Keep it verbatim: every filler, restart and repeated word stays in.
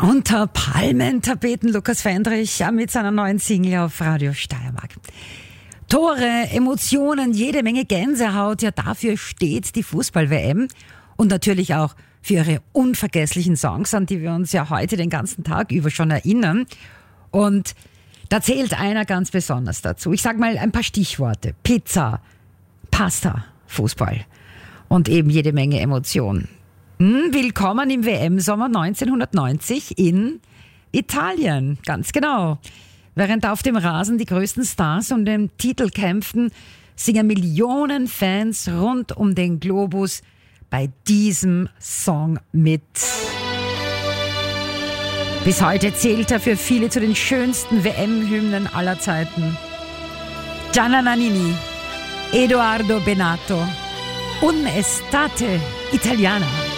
Unter Palmentapeten Lukas Fendrich mit seiner neuen Single auf Radio Steiermark. Tore, Emotionen, jede Menge Gänsehaut, ja dafür steht die Fußball-W M und natürlich auch für ihre unvergesslichen Songs, an die wir uns ja heute den ganzen Tag über schon erinnern. Und da zählt einer ganz besonders dazu. Ich sag mal ein paar Stichworte. Pizza, Pasta, Fußball und eben jede Menge Emotion. Willkommen im W M-Sommer neunzehnhundertneunzig in Italien, ganz genau. Während auf dem Rasen die größten Stars um den Titel kämpften, singen Millionen Fans rund um den Globus bei diesem Song mit. Bis heute zählt er für viele zu den schönsten W M-Hymnen aller Zeiten. Gianna Nannini, Edoardo Bennato, Un'estate italiana.